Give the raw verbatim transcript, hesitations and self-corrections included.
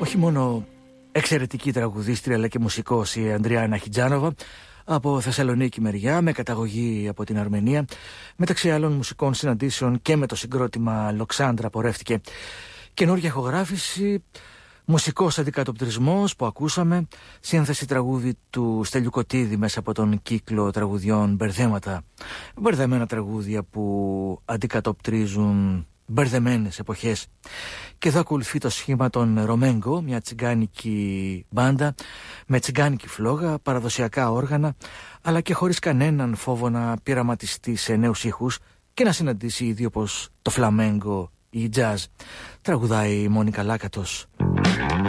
όχι μόνο εξαιρετική τραγουδίστρια αλλά και μουσικός η Αντριάννα Χιτζάνοβα, από Θεσσαλονίκη μεριά, με καταγωγή από την Αρμενία. Μεταξύ άλλων μουσικών συναντήσεων και με το συγκρότημα Λοξάνδρα πορεύτηκε. Καινούργια ηχογράφηση, μουσικός αντικατοπτρισμός που ακούσαμε, σύνθεση τραγούδι του Στέλιου Κωτίδη μέσα από τον κύκλο τραγουδιών Μπερδέματα. Μπερδεμένα τραγούδια που αντικατοπτρίζουν μπερδεμένες εποχές. Και εδώ ακολουθεί το σχήμα των Ρωμέγκο, μια τσιγκάνικη μπάντα με τσιγκάνικη φλόγα, παραδοσιακά όργανα, αλλά και χωρίς κανέναν φόβο να πειραματιστεί σε νέους ήχους και να συναντήσει ήδη όπως το φλαμέγκο ή η τζάζ. Τραγουδάει η Μόνικα Λάκατος.